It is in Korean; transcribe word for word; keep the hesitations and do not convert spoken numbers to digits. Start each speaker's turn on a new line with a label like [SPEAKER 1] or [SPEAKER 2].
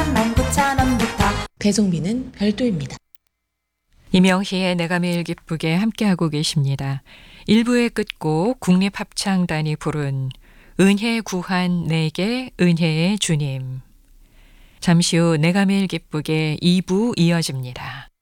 [SPEAKER 1] 삼만 구천 원부터.
[SPEAKER 2] 배송비는 별도입니다.
[SPEAKER 3] 이명희의 내가 매일 기쁘게 함께하고 계십니다. 일 부의 끝곡 국립합창단이 부른 은혜 구한 내게 은혜의 주님. 잠시 후 내가 매일 기쁘게 이 부 이어집니다.